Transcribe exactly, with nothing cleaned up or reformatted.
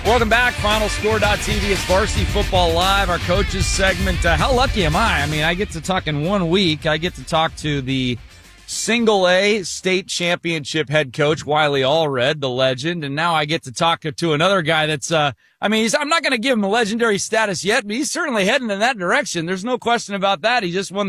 Welcome back. Final Score dot T V. It's Varsity Football Live, our coaches segment. Uh, how lucky am I? I mean, I get to talk in one week. I get to talk to the single A state championship head coach, Wiley Allred, the legend. And now I get to talk to another guy that's, uh, I mean, he's, I'm not going to give him a legendary status yet, but he's certainly heading in that direction. There's no question about that. He just won